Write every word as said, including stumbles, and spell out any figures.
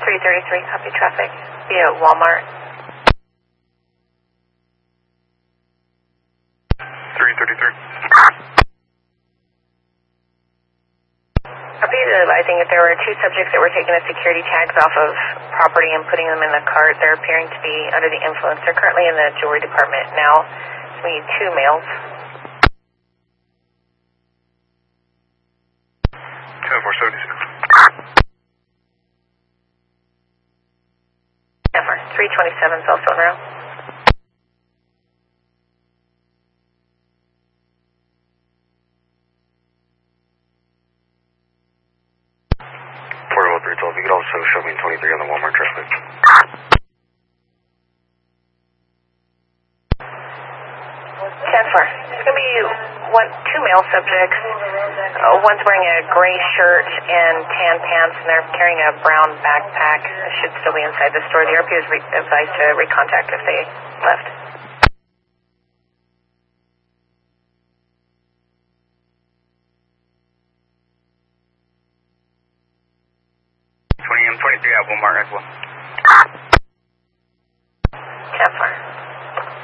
three thirty-three, copy traffic via Walmart. three thirty-three. Copy, advising that there were two subjects that were taking the security tags off of property and putting them in the cart. They're appearing to be under the influence. They're currently in the jewelry department now. So we need two males. ten four seventy-six. three twenty-seven cell phone row. Portable three twelve, you could also show me twenty-three on the Walmart traffic. ten four. It's going to be one, two male subjects. Uh, one's wearing a gray shirt and tan pants, and they're carrying a brown backpack. It should still be inside the store. The R P is re advised to recontact if they left. twenty M twenty-three at Walmart as well.